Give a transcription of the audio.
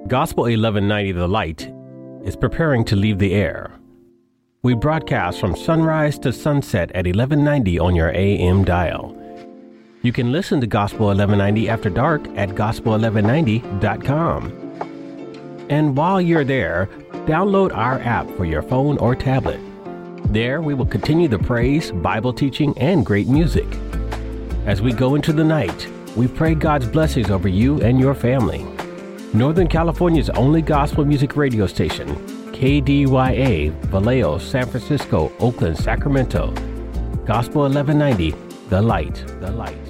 Gospel 1190 The Light is preparing to leave the air. We broadcast from sunrise to sunset at 1190 on your AM dial. You can listen to Gospel 1190 After Dark at gospel1190.com. And while you're there, download our app for your phone or tablet. There we will continue the praise, Bible teaching, and great music. As we go into the night, we pray God's blessings over you and your family. Northern California's only gospel music radio station, KDYA, Vallejo, San Francisco, Oakland, Sacramento. Gospel 1190, The Light, The Light.